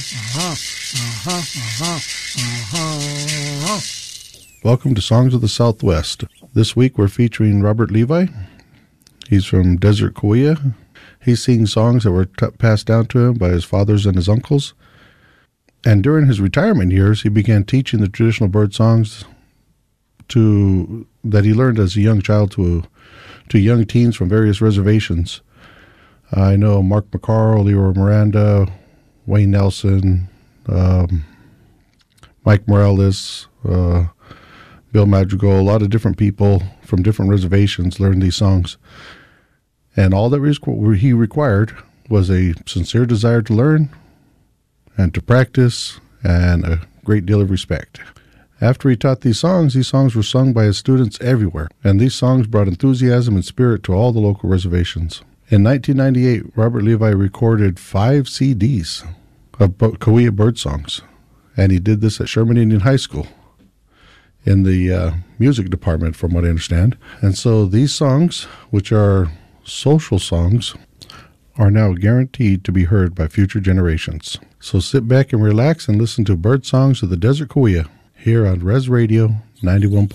Welcome to Songs of the Southwest. This week we're featuring Robert Levi. He's from Desert Cahuilla. He sings songs that were passed down to him by his fathers and his uncles. And during his retirement years, he began teaching the traditional bird songs that he learned as a young child to young teens from various reservations. I know Mark McCarl, Leroy Miranda, Wayne Nelson, Mike Morales, Bill Madrigal, a lot of different people from different reservations learned these songs. And all that he required was a sincere desire to learn and to practice and a great deal of respect. After he taught these songs were sung by his students everywhere, and these songs brought enthusiasm and spirit to all the local reservations. In 1998, Robert Levi recorded 5 CDs of Cahuilla bird songs, and he did this at Sherman Indian High School in the music department, from what I understand. And so these songs, which are social songs, are now guaranteed to be heard by future generations. So sit back and relax and listen to bird songs of the Desert Cahuilla here on Res Radio 91.9.